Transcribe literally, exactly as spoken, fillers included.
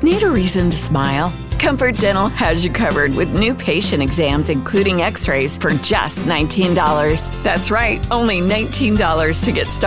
Need a reason to smile? Comfort Dental has you covered with new patient exams, including x-rays, for just nineteen dollars. That's right, only nineteen dollars to get started.